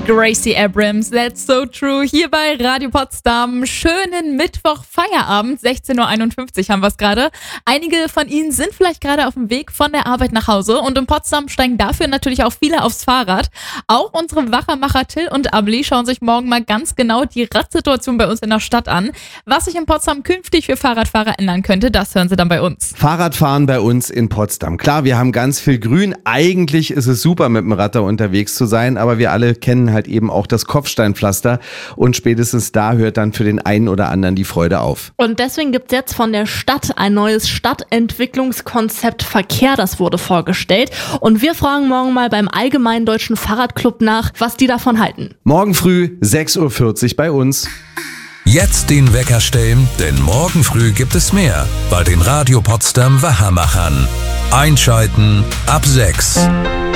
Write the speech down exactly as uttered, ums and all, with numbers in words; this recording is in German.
Gracie Abrams, that's so true. Hier bei Radio Potsdam. Schönen Mittwoch Feierabend, sechzehn Uhr einundfünfzig haben wir es gerade. Einige von Ihnen sind vielleicht gerade auf dem Weg von der Arbeit nach Hause und in Potsdam steigen dafür natürlich auch viele aufs Fahrrad. Auch unsere Wachermacher Till und Amelie schauen sich morgen mal ganz genau die Radsituation bei uns in der Stadt an. Was sich in Potsdam künftig für Fahrradfahrer ändern könnte, das hören Sie dann bei uns. Fahrradfahren bei uns in Potsdam. Klar, wir haben ganz viel Grün. Eigentlich ist es super, mit dem Rad da unterwegs zu sein, aber wir alle kennen halt eben auch das Kopfsteinpflaster und spätestens da hört dann für den einen oder anderen die Freude auf. Und deswegen gibt es jetzt von der Stadt ein neues Stadtentwicklungskonzept Verkehr, das wurde vorgestellt. Und wir fragen morgen mal beim Allgemeinen Deutschen Fahrradclub nach, was die davon halten. Morgen früh sechs Uhr vierzig bei uns. Jetzt den Wecker stellen, denn morgen früh gibt es mehr bei den Radio Potsdam Wachermachern. Einschalten ab sechs.